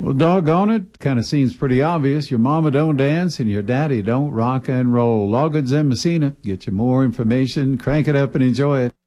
Well, doggone it, kind of seems pretty obvious. Your mama don't dance and your daddy don't rock and roll. Loggins and Messina, get you more information, crank it up and enjoy it.